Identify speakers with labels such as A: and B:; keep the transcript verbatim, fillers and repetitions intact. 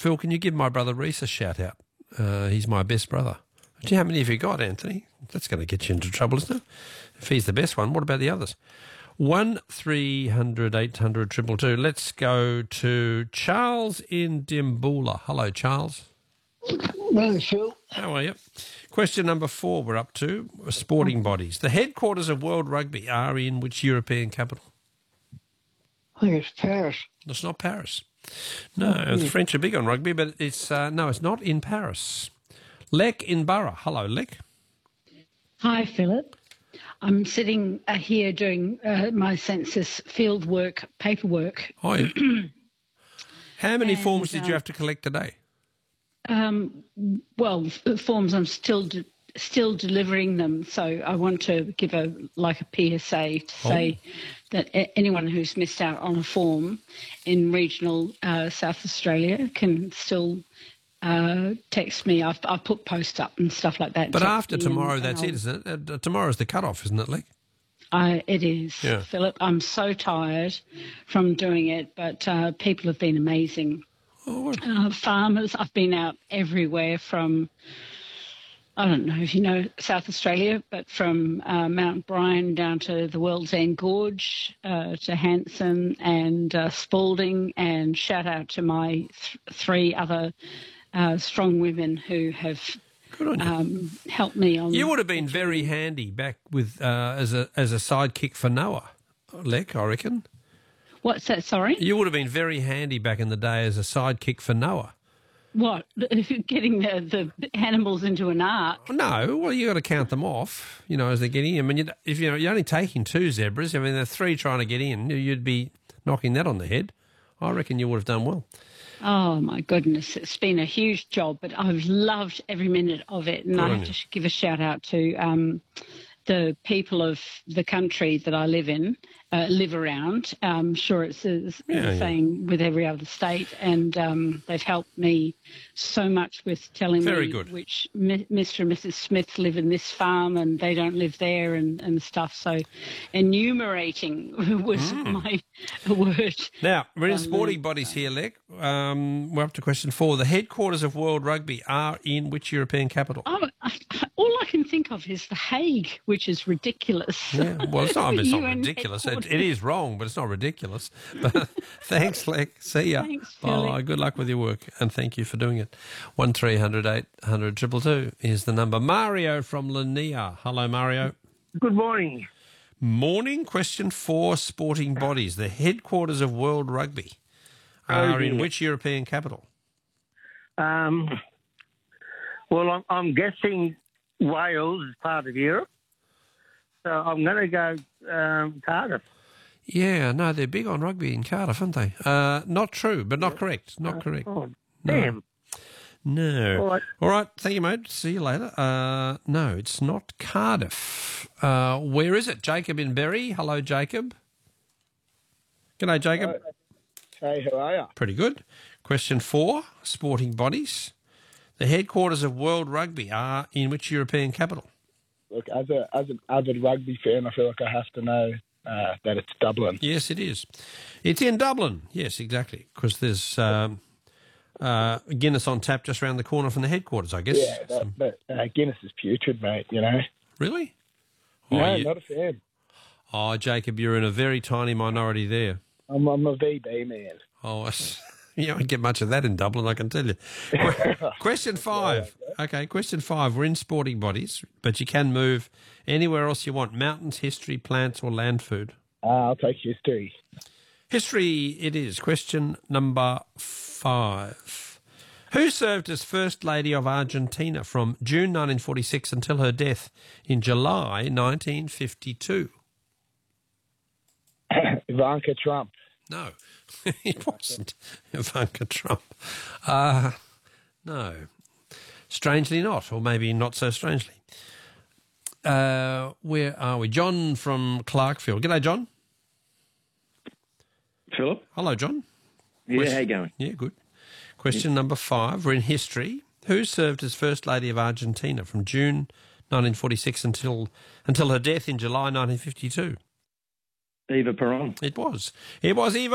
A: Phil, can you give my brother Reese a shout out? Uh, he's my best brother. Do you know how many have you got, Anthony? That's going to get you into trouble, isn't it? If he's the best one, what about the others? One three hundred eight hundred triple two. Let's go to Charles in Dimboola. Hello, Charles.
B: Hello, Phil.
A: How are you? Question number four we're up to, sporting bodies. The headquarters of World Rugby are in which European capital?
B: I think it's Paris.
A: It's not Paris. No, the French are big on rugby, but it's uh, no, it's not in Paris. Lek in Borough. Hello, Lek.
C: Hi, Philip. I'm sitting uh, here doing uh, my census field work, paperwork.
A: Oh, yeah. How many
C: And,
A: forms did you
C: uh,
A: have to collect today?
C: Um, well, f- forms, I'm still de- still delivering them, so I want to give a like a P S A to say that a- anyone who's missed out on a form in regional uh, South Australia can still uh, text me. I've, I've put posts up and stuff like that.
A: But
C: Text
A: after
C: me
A: tomorrow,
C: and-
A: that's
C: and
A: it, isn't it? Uh, tomorrow's the cut-off, isn't it, Lek?
C: I, it is,
A: Yeah.
C: Philip. I'm so tired from doing it, but uh, people have been amazing.
A: Oh, what?
C: Uh, farmers, I've been out everywhere from, I don't know if you know South Australia, but from uh, Mount Bryan down to the World's End Gorge, uh, to Hanson and uh, Spalding, and shout out to my th- three other uh, strong women who have
A: Good on you.
C: um, helped me on.
A: You would have been very handy back with uh, as a as a sidekick for Noah, Lek, I reckon.
C: What's that, sorry?
A: You would have been very handy back in the day as a sidekick for Noah.
C: What? Getting the, the animals into an ark?
A: No, well, you got to count them off, you know, as they're getting in. I mean, you, if you know, you're only taking two zebras, I mean, there are three trying to get in, you'd be knocking that on the head. I reckon you would have done well.
C: Oh, my goodness. It's been a huge job, but I've loved every minute of it. And
A: Good
C: I
A: on
C: have
A: you.
C: to give a shout out to um, the people of the country that I live in, uh, live around. I'm sure it's the
A: Yeah, yeah.
C: same with every other state. And um, they've helped me so much with telling
A: Very
C: me
A: good.
C: which Mi- Mister and Missus Smith live in this farm and they don't live there and, and stuff. So enumerating was
A: Mm.
C: my word.
A: Now, we're in
C: Um,
A: sporting bodies here, Lek. Um, we're up to question four. The headquarters of World Rugby are in which European capital?
C: Oh, I, all I can think of is The Hague, which is ridiculous.
A: Yeah, well, it's not, it's not
C: U N
A: ridiculous. It,
C: headquarters.
A: it is wrong, but it's not ridiculous. But thanks, Lek. See ya.
C: Thanks, Philip.
A: Bye. Good luck with your work, and thank you for doing it. One three hundred eight hundred triple two is the number. Mario from Lanier. Hello, Mario.
B: Good morning.
A: Morning. Question four. Sporting bodies. The headquarters of World Rugby are in
B: dear.
A: which European capital?
B: Um, well, I'm, I'm guessing Wales is part of Europe, so I'm going to go um, Cardiff.
A: Yeah, no, they're big on rugby in Cardiff, aren't they? Uh, not true, but not correct. Not correct.
B: Oh,
A: No.
B: damn.
A: No.
B: All right.
A: All right. Thank you, mate. See you later. Uh, no, it's not Cardiff. Uh, where is it? Jacob in Berry. Hello, Jacob. G'day, Jacob.
D: Hey, how are you?
A: Pretty good. Question four, sporting bodies. The headquarters of World Rugby are in which European capital?
D: Look, as a as an avid rugby fan, I feel like I have to know uh, that it's Dublin.
A: Yes, it is. It's in Dublin. Yes, exactly. Because there's um, uh, Guinness on tap just around the corner from the headquarters, I guess.
D: Yeah, that,
A: Some-
D: that, uh, Guinness is putrid, mate. You know.
A: Really?
D: No,
A: Oh, you-
D: not a fan.
A: oh, Jacob, you're in a very tiny minority there.
D: I'm, I'm a V B man.
A: Oh, you don't get much of that in Dublin, I can tell you. Que- question five. Okay, question five. We're in sporting bodies, but you can move anywhere else you want. Mountains, history, plants, or land food.
D: Uh, I'll take history.
A: History it is. Question number five. Who served as First Lady of Argentina from June nineteen forty-six until her death in July nineteen fifty-two?
D: Ivanka Trump.
A: No, it wasn't Ivanka Trump. Uh, no, strangely not, or maybe not so strangely. Uh, where are we? John from Clarkfield. G'day, John.
E: Philip?
A: Hello, John.
E: Yeah,
A: Question-
E: how you going?
A: Yeah, good. Question number five. We're in history. Who served as First Lady of Argentina from June nineteen forty-six until until her death in July nineteen fifty-two?
E: Eva Peron.
A: It was. It was Eva